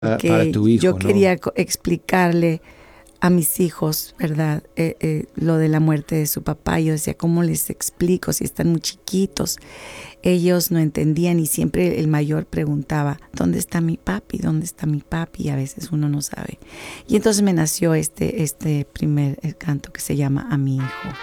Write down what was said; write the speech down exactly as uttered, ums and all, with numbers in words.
para que tu hijo, yo ¿no? quería co- explicarle a mis hijos, ¿verdad? Eh, eh, lo de la muerte de su papá. Yo decía, ¿cómo les explico si están muy chiquitos? Ellos no entendían y siempre el mayor preguntaba, ¿dónde está mi papi? ¿Dónde está mi papi? Y a veces uno no sabe. Y entonces me nació este, este primer eh, canto que se llama A mi hijo.